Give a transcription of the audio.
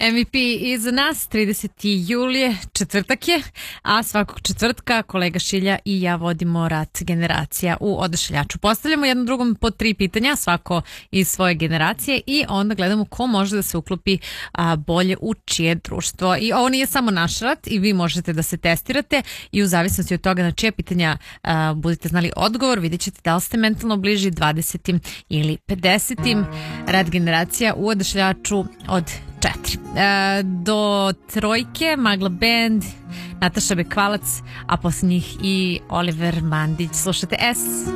MVP iza nas, 30. julije, četvrtak je, a svakog četvrtka kolega Šilja i ja vodimo rat generacija u Odašiljaču. Postavljamo jednom drugom po 3 pitanja, svako iz svoje generacije i onda gledamo ko može da se uklopi bolje u čije društvo. I ovo nije samo naš rat i vi možete da se testirate i u zavisnosti od toga na čije pitanja budete znali odgovor, vidjet ćete da li ste mentalno bliži 20. ili 50. Rat generacija u Odašiljaču od 4. Do trojke Magla Band, Nataša Bekvalac, a posle njih i Oliver Mandić. Slušate S.